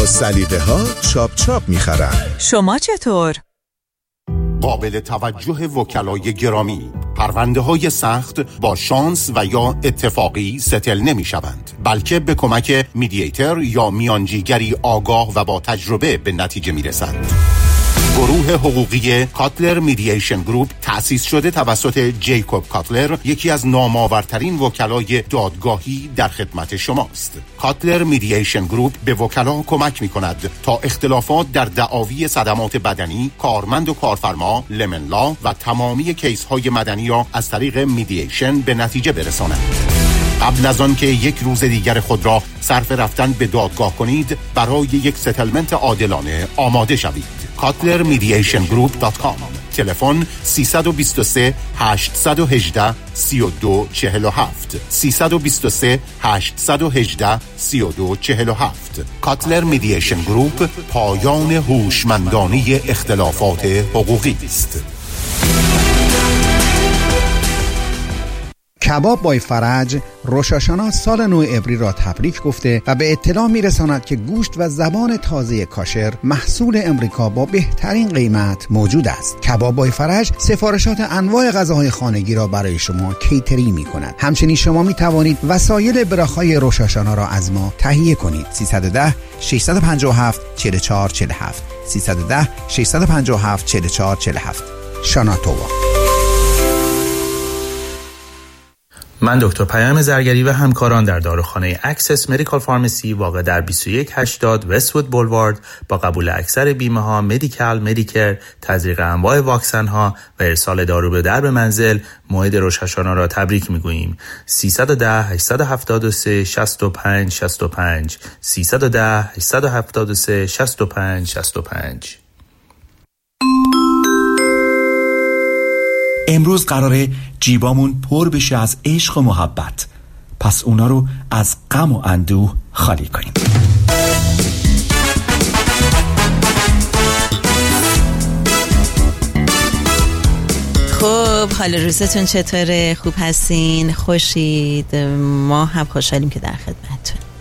با سلیقه ها چاپ چاپ میخرن. شما چطور؟ قابل توجه وکلای گرامی، پرونده های سخت با شانس و یا اتفاقی ستل نمی شوند، بلکه به کمک میدییتر یا میانجیگری آگاه و با تجربه به نتیجه می رسند. گروه حقوقی کاتلر میدییشن گروپ تأسیس شده توسط جیکوب کاتلر، یکی از نامآورترین وکلای دادگاهی در خدمت شماست. کاتلر میدییشن گروپ به وکلا کمک می کند تا اختلافات در دعاوی صدمات بدنی، کارمند و کارفرما، لمن لا و تمامی کیس های مدنی را از طریق میدییشن به نتیجه برساند. قبل از آن که یک روز دیگر خود را صرف رفتن به دادگاه کنید، برای یک ستلمنت عادلانه آماده شوید. KatlerMediationGroup.com. تلفن 323 818 3247 323 818 3247. کاتلر میدییشن گروپ، پایان هوشمندانه اختلافات حقوقی است. کباب بای فرج روشاشانا سال نو عبری را تبریک گفته و به اطلاع میرساند که گوشت و زبان تازه کاشر محصول امریکا با بهترین قیمت موجود است. کباب بای فرج سفارشات انواع غذاهای خانگی را برای شما کیترینگ می کند. همچنین شما می توانید وسایل براخای روشاشانا را از ما تهیه کنید. 310 657 4447 310 657 4447. شاناتووا. من دکتر پیام زرگری و همکاران در داروخانه اکسس مدیکال فارمسی واقع در 2180 وست‌وود بولوارد با قبول اکثر بیمه ها، مدیکال، مدیکر، تزریق انواع واکسن ها و ارسال دارو به در منزل موعد روشاشانا را تبریک میگوییم. 310 873 65 65 310 873 65 65. امروز قراره جیبامون پر بشه از عشق و محبت، پس اونا رو از غم و اندوه خالی کنیم. خب حال روزتون چطوره؟ خوب هستین؟ خوشید؟ ما هم خوشحالیم که در خدمتتون.